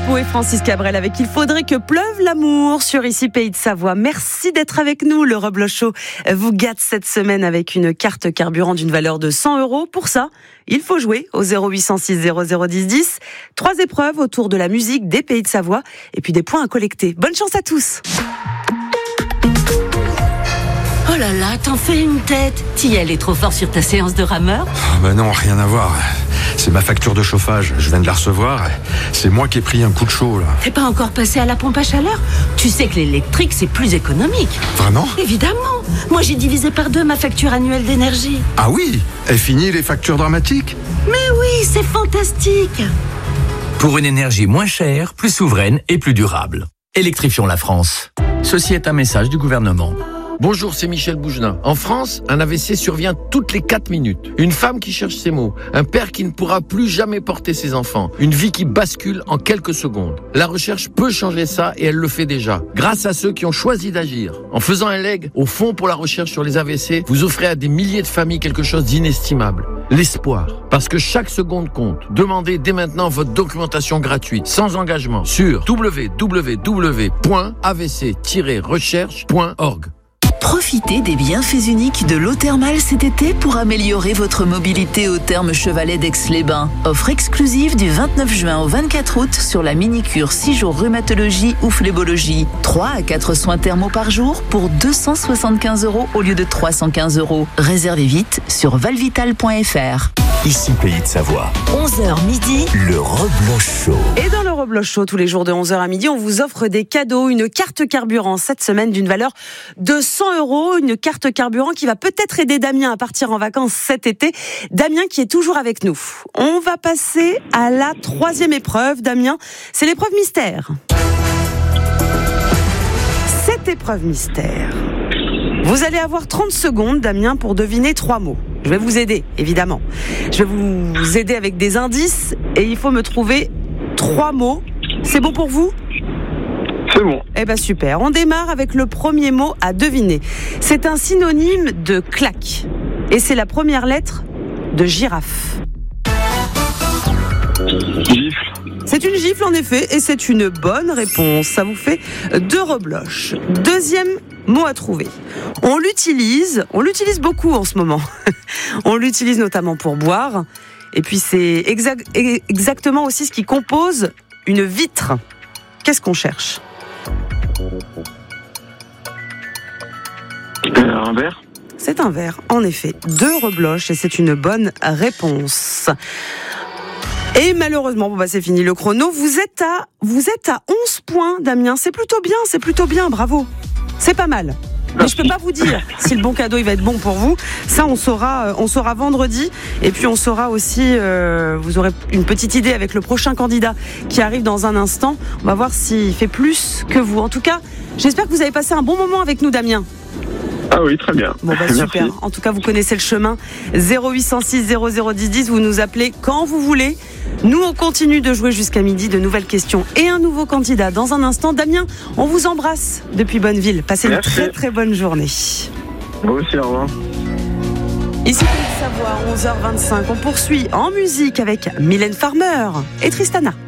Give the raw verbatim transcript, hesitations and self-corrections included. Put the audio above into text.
Pau et Francis Cabrel avec Il faudrait que pleuve l'amour sur Ici Pays de Savoie. Merci d'être avec nous. Le Reblochon Show vous gâte cette semaine avec une carte carburant d'une valeur de cent euros. Pour ça, il faut jouer au zéro huit cent six zéro zéro dix dix. Trois épreuves autour de la musique des Pays de Savoie et puis des points à collecter. Bonne chance à tous. Oh là là, t'en fais une tête. T'y allais trop fort sur ta séance de rameur ? Ah bah non, rien à voir. C'est ma facture de chauffage, je viens de la recevoir. C'est moi qui ai pris un coup de chaud là. T'es pas encore passé à la pompe à chaleur ? Tu sais que l'électrique c'est plus économique. Vraiment ? Évidemment. Moi j'ai divisé par deux ma facture annuelle d'énergie. Ah oui ? Est fini les factures dramatiques ? Mais oui, c'est fantastique. Pour une énergie moins chère, plus souveraine et plus durable. Électrifions la France. Ceci est un message du gouvernement. Bonjour, c'est Michel Bougelin. En France, un A V C survient toutes les quatre minutes. Une femme qui cherche ses mots. Un père qui ne pourra plus jamais porter ses enfants. Une vie qui bascule en quelques secondes. La recherche peut changer ça et elle le fait déjà. Grâce à ceux qui ont choisi d'agir. En faisant un leg au Fonds pour la recherche sur les A V C, vous offrez à des milliers de familles quelque chose d'inestimable. L'espoir. Parce que chaque seconde compte. Demandez dès maintenant votre documentation gratuite, sans engagement, sur w w w point a v c tiret recherche point org. Profitez des bienfaits uniques de l'eau thermale cet été pour améliorer votre mobilité au Thermes Chevalet d'Aix-les-Bains. Offre exclusive du vingt-neuf juin au vingt-quatre août sur la mini-cure six jours rhumatologie ou phlébologie. trois à quatre soins thermaux par jour pour deux cent soixante-quinze euros au lieu de trois cent quinze euros. Réservez vite sur valvital point f r. Ici Pays de Savoie. onze heures midi. Le Reblochon Show. Et dans le Reblochon Show, tous les jours de onze heures à midi, on vous offre des cadeaux. Une carte carburant cette semaine d'une valeur de cent euros. Une carte carburant qui va peut-être aider Damien à partir en vacances cet été. Damien qui est toujours avec nous. On va passer à la troisième épreuve. Damien, c'est l'épreuve mystère. Cette épreuve mystère. Vous allez avoir trente secondes, Damien, pour deviner trois mots. Je vais vous aider, évidemment. Je vais vous aider avec des indices et il faut me trouver trois mots. C'est bon pour vous ? C'est bon. Eh ben super. On démarre avec le premier mot à deviner. C'est un synonyme de claque. Et c'est la première lettre de girafe. Gifle. C'est une gifle en effet et c'est une bonne réponse. Ça vous fait deux rebloches. Deuxième mot à trouver. On l'utilise, on l'utilise beaucoup en ce moment. On l'utilise notamment pour boire. Et puis c'est exact, exactement aussi ce qui compose une vitre. Qu'est-ce qu'on cherche ? Un verre. C'est un verre, en effet. Deux rebloches et c'est une bonne réponse. Et malheureusement, bon bah c'est fini le chrono. Vous êtes à, vous êtes à onze points, Damien. C'est plutôt bien, c'est plutôt bien, bravo. C'est pas mal. Mais je peux pas vous dire si le bon cadeau il va être bon pour vous. Ça on saura, on saura vendredi. Et puis on saura aussi, euh, vous aurez une petite idée avec le prochain candidat qui arrive dans un instant. On va voir s'il fait plus que vous. En tout cas, j'espère que vous avez passé un bon moment avec nous, Damien. Ah oui, très bien. Bon bah super. Merci. En tout cas, vous connaissez le chemin. zéro huit cent six zéro zéro dix dix. Vous nous appelez quand vous voulez. Nous, on continue de jouer jusqu'à midi. De nouvelles questions et un nouveau candidat dans un instant. Damien, on vous embrasse depuis Bonneville. Passez Merci. une très très bonne journée. Vous aussi, au revoir. Ici, Pays de Savoie, onze heures vingt-cinq. On poursuit en musique avec Mylène Farmer et Tristana.